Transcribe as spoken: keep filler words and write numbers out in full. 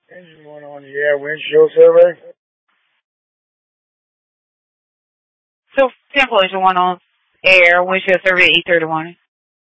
Engine one on the air, windshield survey. So, Temple Engine one on air, windshield survey eight thirty-one.